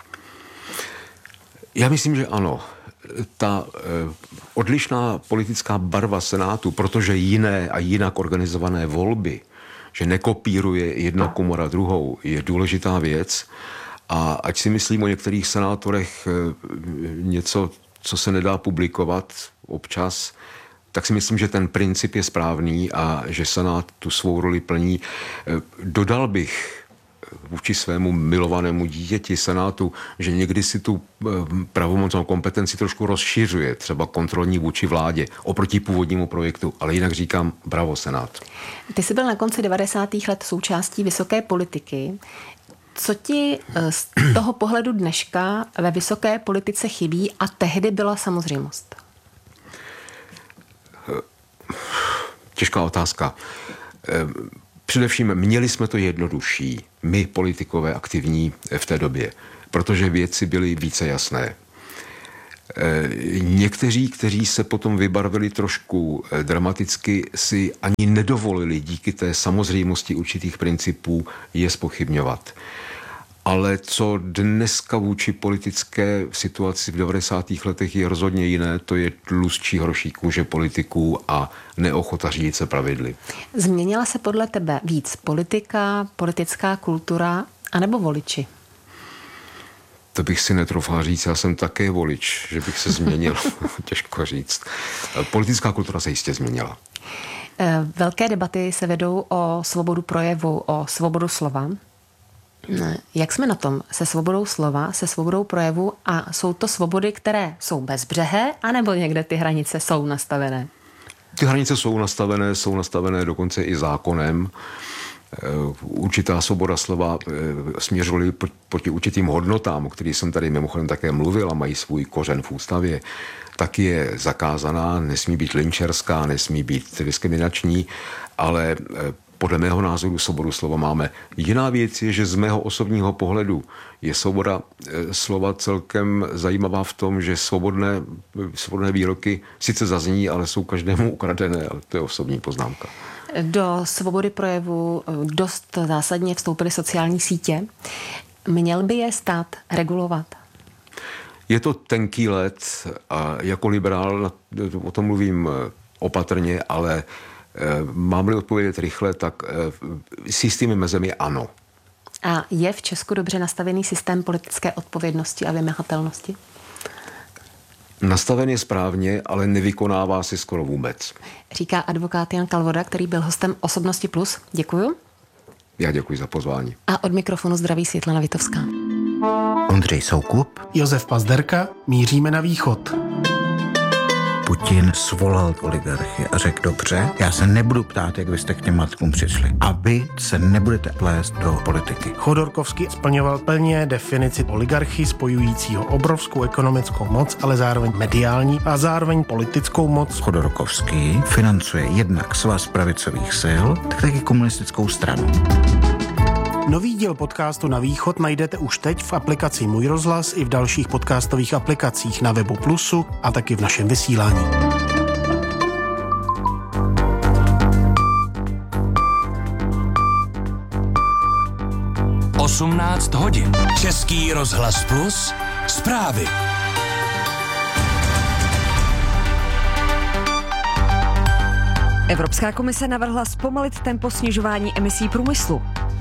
Já myslím, že ano. Ta odlišná politická barva Senátu, protože jiné a jinak organizované volby, že nekopíruje jedna komora druhou, je důležitá věc. A ať si myslím o některých senátorech něco, co se nedá publikovat občas, tak si myslím, že ten princip je správný a že Senát tu svou roli plní. Dodal bych vůči svému milovanému dítěti Senátu, že někdy si tu pravomocnou kompetenci trošku rozšiřuje, třeba kontrolní vůči vládě, oproti původnímu projektu, ale jinak říkám bravo Senát. Ty jsi byl na konci 90. let součástí vysoké politiky. Co ti z toho pohledu dneška ve vysoké politice chybí a tehdy byla samozřejmost? Těžká otázka. Především měli jsme to jednodušší, my politikové aktivní v té době, protože věci byly více jasné. Někteří, kteří se potom vybarvili trošku dramaticky, si ani nedovolili díky té samozřejmosti určitých principů je zpochybňovat. Ale co dneska vůči politické situaci v 90. letech je rozhodně jiné, to je tlustší hroší kůže politiků a neochota řídit se pravidly. Změnila se podle tebe víc politika, politická kultura anebo voliči? To bych si netroufal říct, já jsem také volič, že bych se změnil, těžko říct. Politická kultura se jistě změnila. Velké debaty se vedou o svobodu projevu, o svobodu slova. Jak jsme na tom se svobodou slova, se svobodou projevu a jsou to svobody, které jsou bezbřehé, anebo někde ty hranice jsou nastavené? Ty hranice jsou nastavené dokonce i zákonem. Určitá svoboda slova směřovaly proti určitým hodnotám, o kterých jsem tady mimochodem také mluvil a mají svůj kořen v ústavě, tak je zakázaná, nesmí být lynčerská, nesmí být diskriminační, ale podle mého názoru svobodu slova máme. Jiná věc je, že z mého osobního pohledu je svoboda slova celkem zajímavá v tom, že svobodné výroky sice zazní, ale jsou každému ukradené, ale to je osobní poznámka. Do svobody projevu dost zásadně vstoupily sociální sítě. Měl by je stát regulovat? Je to tenký led a jako liberál o tom mluvím opatrně, ale mám-li odpovědět rychle, tak s jistými mezemi ano. A je v Česku dobře nastavený systém politické odpovědnosti a vymahatelnosti? Nastaven je správně, ale nevykonává si skoro vůbec. Říká advokát Jan Kalvoda, který byl hostem Osobnosti Plus. Děkuju. Já děkuji za pozvání. A od mikrofonu zdraví Světlana Vitovská. Ondřej Soukup, Josef Pazderka, míříme na východ. Putin svolal oligarchy a řekl, dobře, já se nebudu ptát, jak vy jste k těm matkům přišli. A vy se nebudete plést do politiky. Chodorkovský splňoval plně definici oligarchy spojujícího obrovskou ekonomickou moc, ale zároveň mediální a zároveň politickou moc. Chodorkovský financuje jednak Svaz pravicových sil, tak taky komunistickou stranu. Nový díl podcastu Na východ najdete už teď v aplikaci Můj rozhlas i v dalších podcastových aplikacích na webu Plusu a taky v našem vysílání. (18:00) Český rozhlas Plus, zprávy. Evropská komise navrhla zpomalit tempo snižování emisí průmyslu.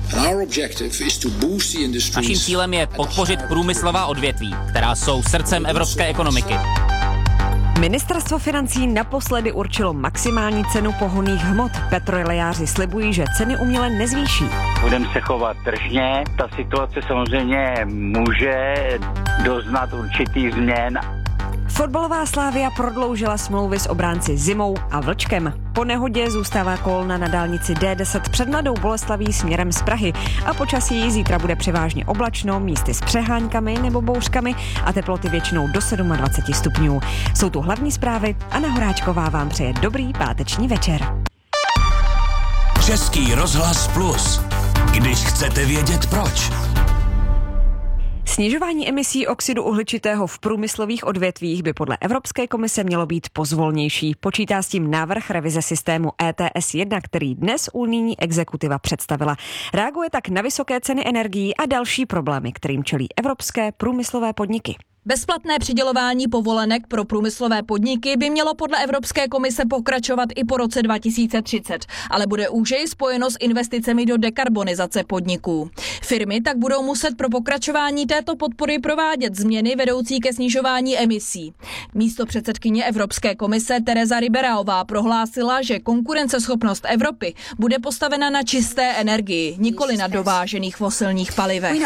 Naším cílem je podpořit průmyslová odvětví, která jsou srdcem evropské ekonomiky. Ministerstvo financí naposledy určilo maximální cenu pohonných hmot. Petroliáři slibují, že ceny uměle nezvýší. Budeme se chovat tržně. Ta situace samozřejmě může doznat určitých změn. Fotbalová Slavia prodloužila smlouvy s obránci Zimou a Vlčkem. Po nehodě zůstává kolona na dálnici D10 před Mladou Boleslaví směrem z Prahy a počasí zítra bude převážně oblačno, místy s přeháňkami nebo bouřkami a teploty většinou do 27 stupňů. Jsou tu hlavní zprávy a Anna Horáčková vám přeje dobrý páteční večer. Český rozhlas Plus. Když chcete vědět proč. Snižování emisí oxidu uhličitého v průmyslových odvětvích by podle Evropské komise mělo být pozvolnější. Počítá s tím návrh revize systému ETS 1, který dnes unijní exekutiva představila. Reaguje tak na vysoké ceny energií a další problémy, kterým čelí evropské průmyslové podniky. Bezplatné přidělování povolenek pro průmyslové podniky by mělo podle Evropské komise pokračovat i po roce 2030, ale bude úžeji spojeno s investicemi do dekarbonizace podniků. Firmy tak budou muset pro pokračování této podpory provádět změny vedoucí ke snižování emisí. Místopředsedkyně Evropské komise Teresa Ribeiraová prohlásila, že konkurenceschopnost Evropy bude postavena na čisté energii, nikoli na dovážených fosilních palivech.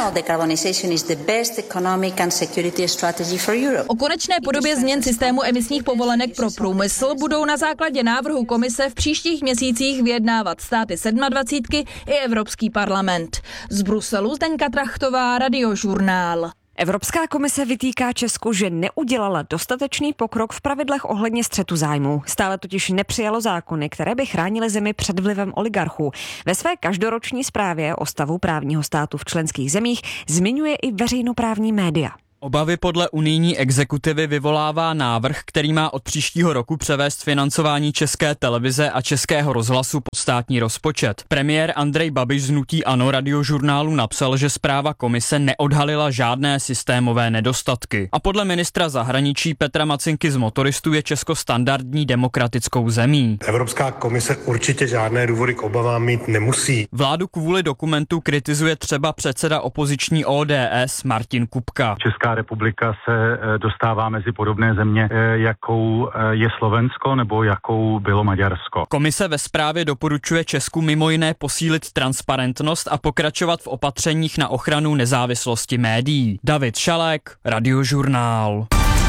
O konečné podobě změn systému emisních povolenek pro průmysl budou na základě návrhu komise v příštích měsících vyjednávat státy 27 i Evropský parlament. Z Bruselu Zdeňka Trachtová, Radiožurnál. Evropská komise vytýká Česku, že neudělala dostatečný pokrok v pravidlech ohledně střetu zájmů. Stále totiž nepřijalo zákony, které by chránily zemi před vlivem oligarchů. Ve své každoroční zprávě o stavu právního státu v členských zemích zmiňuje i veřejnoprávní média. Obavy podle unijní exekutivy vyvolává návrh, který má od příštího roku převést financování České televize a Českého rozhlasu pod státní rozpočet. Premiér Andrej Babiš z hnutí ANO Radiožurnálu napsal, že zpráva komise neodhalila žádné systémové nedostatky. A podle ministra zahraničí Petra Macinky z Motoristů je Česko standardní demokratickou zemí. Evropská komise určitě žádné důvody k obavám mít nemusí. Vládu kvůli dokumentu kritizuje třeba předseda opoziční ODS Martin Kupka. Česká republika se dostává mezi podobné země, jakou je Slovensko nebo jakou bylo Maďarsko. Komise ve zprávě doporučuje Česku mimo jiné posílit transparentnost a pokračovat v opatřeních na ochranu nezávislosti médií. David Šalek, Radiožurnál.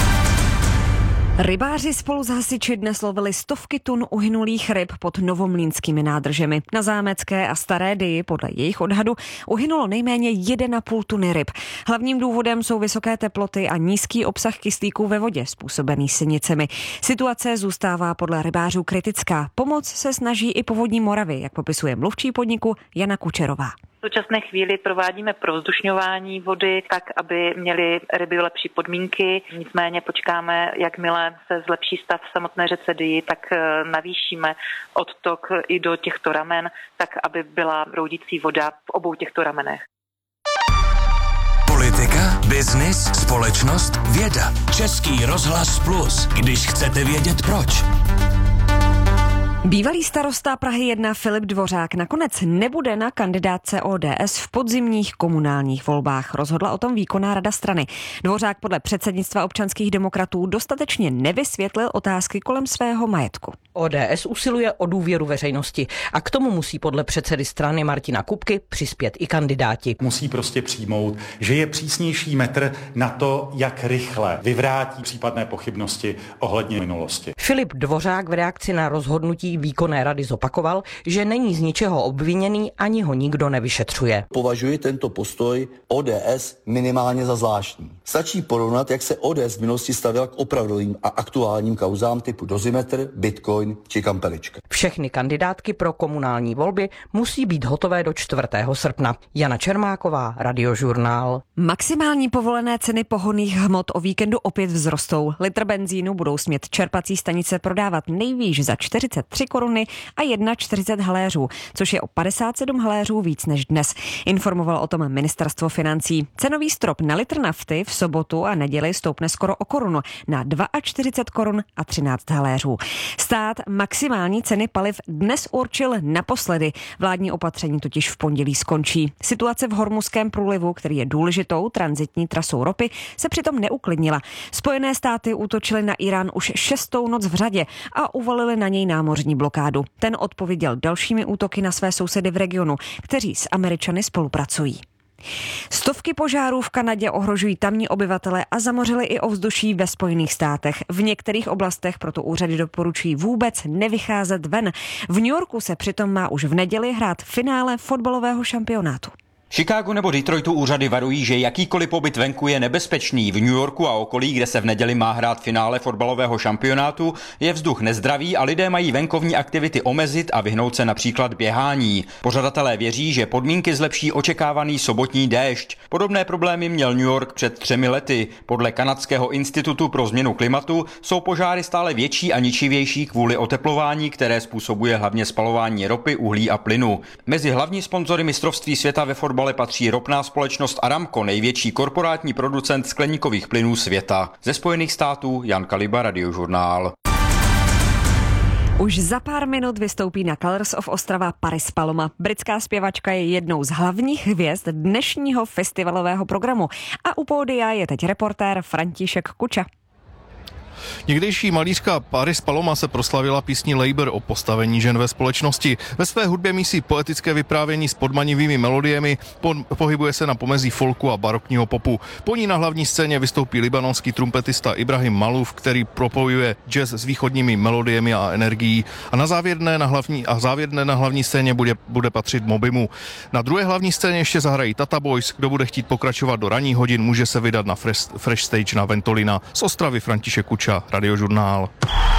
Rybáři spolu s hasiči dnes lovili stovky tun uhynulých ryb pod novomlýnskými nádržemi. Na Zámecké a Staré Dyji podle jejich odhadu uhynulo nejméně 1,5 tuny ryb. Hlavním důvodem jsou vysoké teploty a nízký obsah kyslíku ve vodě způsobený sinicemi. Situace zůstává podle rybářů kritická. Pomoc se snaží i Povodní Moravy, jak popisuje mluvčí podniku Jana Kučerová. V současné chvíli provádíme provzdušňování vody tak, aby měly ryby lepší podmínky. Nicméně počkáme, jakmile se zlepší stav v samotné řece Dyji, tak navýšíme odtok i do těchto ramen, tak aby byla proudící voda v obou těchto ramenech. Politika, biznis, společnost, věda. Český rozhlas Plus, když chcete vědět proč. Bývalý starosta Prahy 1 Filip Dvořák nakonec nebude na kandidátce ODS v podzimních komunálních volbách. Rozhodla o tom výkonná rada strany. Dvořák podle předsednictva občanských demokratů dostatečně nevysvětlil otázky kolem svého majetku. ODS usiluje o důvěru veřejnosti a k tomu musí podle předsedy strany Martina Kupky přispět i kandidáti. Musí prostě přijmout, že je přísnější metr na to, jak rychle vyvrátí případné pochybnosti ohledně minulosti. Filip Dvořák v reakci na rozhodnutí výkonné rady zopakoval, že není z ničeho obviněný, ani ho nikdo nevyšetřuje. Považuji tento postoj ODS minimálně za zvláštní. Stačí porovnat, jak se ODS v minulosti stavěla k opravdovým a aktuálním kauzám typu Dozimetr, Bitcoin či Kampelička. Všechny kandidátky pro komunální volby musí být hotové do 4. srpna. Jana Čermáková, Radiožurnál. Maximální povolené ceny pohonných hmot o víkendu opět vzrostou. Litr benzínu budou smět čerpací stanice prodávat nejvýš za 43 koruny a 1,40 haléřů, což je o 57 haléřů víc než dnes. Informoval o tom ministerstvo financí. Cenový strop na litr nafty v sobotu a neděli stoupne skoro o korunu na 42 korun a 13 haléřů. Stát maximální ceny paliv dnes určil naposledy. Vládní opatření totiž v pondělí skončí. Situace v Hormuzském průlivu, který je důležitou tranzitní trasou ropy, se přitom neuklidnila. Spojené státy útočily na Irán už 6. noc v řadě a uvalily na něj námořní blokádu. Ten odpověděl dalšími útoky na své sousedy v regionu, kteří s Američany spolupracují. Stovky požárů v Kanadě ohrožují tamní obyvatele a zamořily i ovzduší ve Spojených státech. V některých oblastech proto úřady doporučují vůbec nevycházet ven. V New Yorku se přitom má už v neděli hrát finále fotbalového šampionátu. Chicagu nebo Detroitu úřady varují, že jakýkoliv pobyt venku je nebezpečný. V New Yorku a okolí, kde se v neděli má hrát finále fotbalového šampionátu, je vzduch nezdravý a lidé mají venkovní aktivity omezit a vyhnout se například běhání. Pořadatelé věří, že podmínky zlepší očekávaný sobotní déšť. Podobné problémy měl New York před 3 lety. Podle Kanadského institutu pro změnu klimatu jsou požáry stále větší a ničivější kvůli oteplování, které způsobuje hlavně spalování ropy, uhlí a plynu. Mezi hlavní sponzory mistrovství světa ve fotbalu fotbale patří ropná společnost Aramco, největší korporátní producent skleníkových plynů světa. Ze Spojených států Jan Kaliba, Radiožurnál. Už za pár minut vystoupí na Colors of Ostrava Paris Paloma. Britská zpěvačka je jednou z hlavních hvězd dnešního festivalového programu. A u pódia je teď reportér František Kuča. Někdejší malířka Paris Paloma se proslavila písní Labour o postavení žen ve společnosti. Ve své hudbě mísí poetické vyprávění s podmanivými melodiemi, pohybuje se na pomezí folku a barokního popu. Po ní na hlavní scéně vystoupí libanonský trumpetista Ibrahim Malouf, který propojuje jazz s východními melodiemi a energií. A závěrné na hlavní scéně bude patřit Mobimu. Na druhé hlavní scéně ještě zahrají Tata Boys. Kdo bude chtít pokračovat do ranních hodin, může se vydat na Fresh Stage na Ventolina. Z Ostravy František Kuča, Radiožurnál.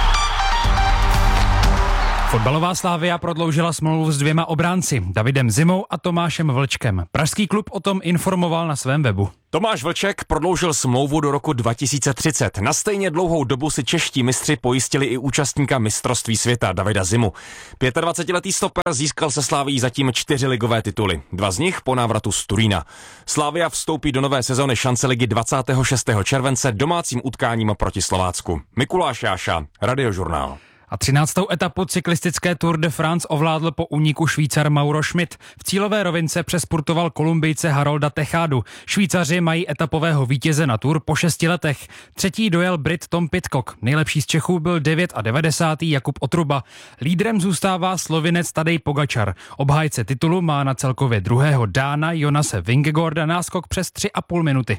Fotbalová Slavia prodloužila smlouvu s 2 obránci, Davidem Zimou a Tomášem Vlčkem. Pražský klub o tom informoval na svém webu. Tomáš Vlček prodloužil smlouvu do roku 2030. Na stejně dlouhou dobu si čeští mistři pojistili i účastníka mistrovství světa Davida Zimu. 25letý stoper získal se Slavií zatím 4 ligové tituly. 2 z nich po návratu z Turína. Slavia vstoupí do nové sezony šance ligy 26. července domácím utkáním proti Slovácku. Mikuláš Jáša, Radiožurnál. A 13. etapu cyklistické Tour de France ovládl po úniku Švýcar Mauro Schmidt. V cílové rovince přespurtoval Kolumbijce Harolda Techádu. Švýcaři mají etapového vítěze na Tour po 6 letech. Třetí dojel Brit Tom Pidcock. Nejlepší z Čechů byl 99. Jakub Otruba. Lídrem zůstává Slovinec Tadej Pogačar. Obhájce titulu má na celkově druhého Dána Jonase Vingegaarda náskok přes 3,5 minuty.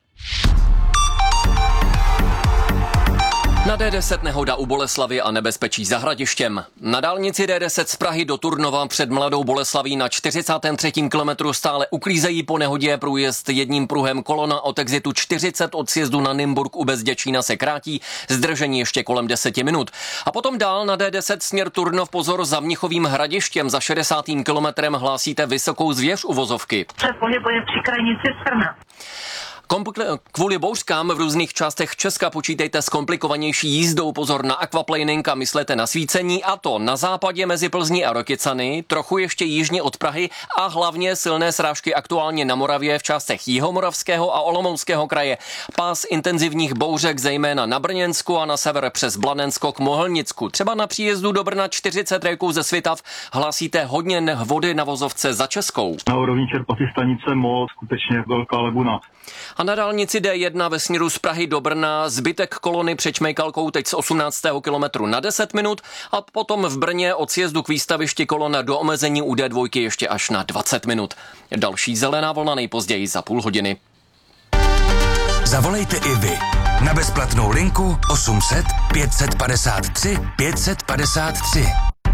Na D10 nehoda u Boleslavy a nebezpečí za Hradištěm. Na dálnici D10 z Prahy do Turnova před Mladou Boleslaví na 43. kilometru stále uklízejí po nehodě průjezd jedním pruhem. Kolona od exitu 40 od sjezdu na Nymburk u Bezděčína se krátí, zdržení ještě kolem 10 minut. A potom dál na D10 směr Turnov, pozor za Mnichovým Hradištěm, za 60. kilometrem hlásíte vysokou zvěř u vozovky. Se pohybuje při krajnici Strna. Kvůli bouřkám v různých částech Česka počítejte s komplikovanější jízdou. Pozor na aquaplaning a myslete na svícení, a to na západě mezi Plzní a Rokycany, trochu ještě jižně od Prahy a hlavně silné srážky aktuálně na Moravě v částech Jihomoravského a Olomouckého kraje. Pás intenzivních bouřek zejména na Brněnsku a na sever přes Blanensko k Mohelnicku. Třeba na příjezdu do Brna 40 rejků ze Svitav hlásíte hodně vody na vozovce za Českou. Na úrovni čerpací stanice Mol skutečně velká leguna. A na dálnici D1 ve směru z Prahy do Brna zbytek kolony před Čmejkalkou teď z 18. kilometru na 10 minut a potom v Brně od sjezdu k výstavišti kolona do omezení u D2 ještě až na 20 minut. Další zelená vlna nejpozději za půl hodiny. Zavolejte i vy na bezplatnou linku 800 553 553.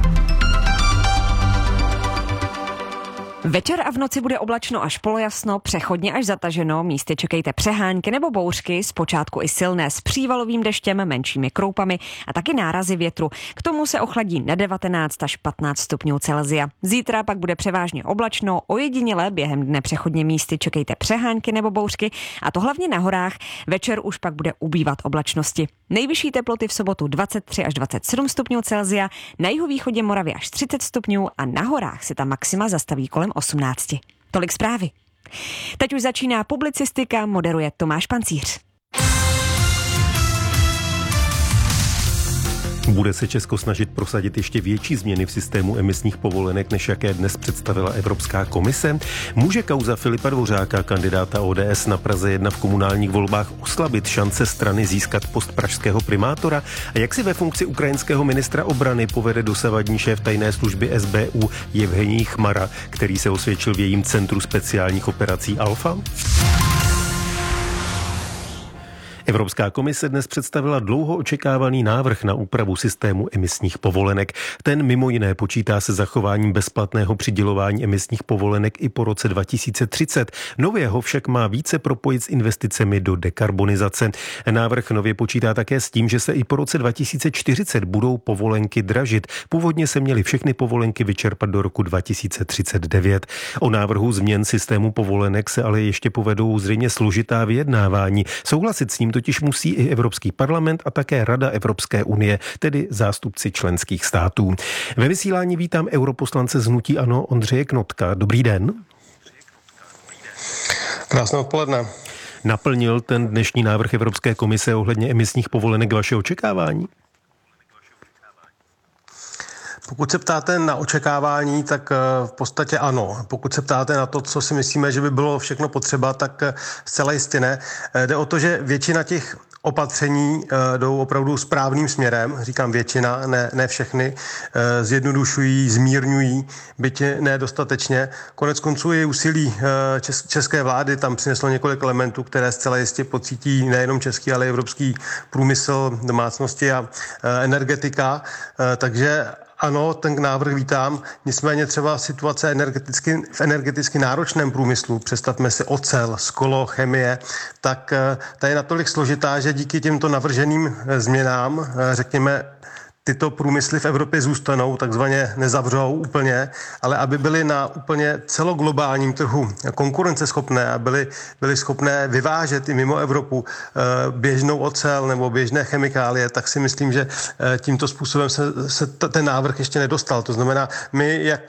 Večer a v noci bude oblačno až polojasno, přechodně až zataženo, místy čekejte přehánky nebo bouřky, zpočátku i silné s přívalovým deštěm, menšími kroupami a taky nárazy větru. K tomu se ochladí na 19 až 15 stupňů Celsia. Zítra pak bude převážně oblačno, ojediněle během dne přechodně místy čekejte přehánky nebo bouřky, a to hlavně na horách. Večer už pak bude ubývat oblačnosti. Nejvyšší teploty v sobotu 23 až 27 stupňů Celsia, na jihovýchodě Moravy až 30 stupňů a na horách se ta maxima zastaví kolem 18. Tolik zprávy. Teď už začíná publicistika, moderuje Tomáš Pancíř. Bude se Česko snažit prosadit ještě větší změny v systému emisních povolenek, než jaké dnes představila Evropská komise? Může kauza Filipa Dvořáka, kandidáta ODS na Praze 1 v komunálních volbách, oslabit šance strany získat post pražského primátora? A jak si ve funkci ukrajinského ministra obrany povede dosavadní šéf tajné služby SBU Jevhenij Chmara, který se osvědčil v jejím centru speciálních operací Alfa? Evropská komise dnes představila dlouho očekávaný návrh na úpravu systému emisních povolenek. Ten mimo jiné počítá se zachováním bezplatného přidělování emisních povolenek i po roce 2030. Nově ho však má více propojit s investicemi do dekarbonizace. Návrh nově počítá také s tím, že se i po roce 2040 budou povolenky dražit. Původně se měly všechny povolenky vyčerpat do roku 2039. O návrhu změn systému povolenek se ale ještě povedou zřejmě složitá vyjednávání. Souhlasit s ním totiž musí i Evropský parlament a také Rada Evropské unie, tedy zástupci členských států. Ve vysílání vítám europoslance z hnutí ANO Ondřeje Knotka. Dobrý den. Krásné odpoledne. Naplnil ten dnešní návrh Evropské komise ohledně emisních povolenek vaše očekávání? Pokud se ptáte na očekávání, tak v podstatě ano. Pokud se ptáte na to, co si myslíme, že by bylo všechno potřeba, tak zcela jistě ne. Jde o to, že většina těch opatření jdou opravdu správným směrem, říkám většina, ne všechny, zjednodušují, zmírňují, byť nedostatečně. Konec konců je úsilí české vlády tam přineslo několik elementů, které zcela jistě pocítí nejenom český, ale i evropský průmysl, domácnosti a energetika, takže ano, ten návrh vítám, nicméně třeba situace v energeticky náročném průmyslu, představme si ocel, sklo, chemie, tak ta je natolik složitá, že díky těmto navrženým změnám, řekněme, tyto průmysly v Evropě zůstanou, takzvaně nezavřou úplně, ale aby byly na úplně celoglobálním trhu konkurenceschopné a byly schopné vyvážet i mimo Evropu běžnou ocel nebo běžné chemikálie, tak si myslím, že tímto způsobem se ten návrh ještě nedostal. To znamená, my, jak